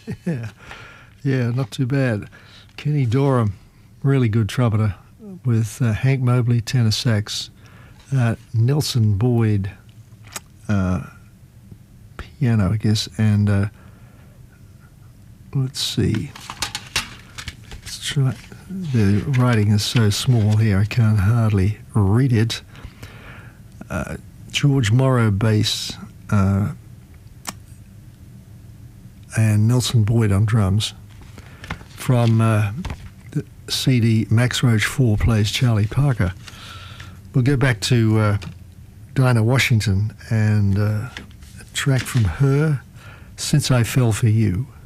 Yeah, yeah, not too bad. Kenny Dorham, really good trumpeter, with Hank Mobley, tenor sax, Nelson Boyd, piano, I guess, and let's see. Let's try. The writing is so small here, I can't hardly read it. George Morrow bass, and Nelson Boyd on drums. From the CD Max Roach 4 plays Charlie Parker. We'll go back to Dinah Washington and a track from her, Since I Fell for You.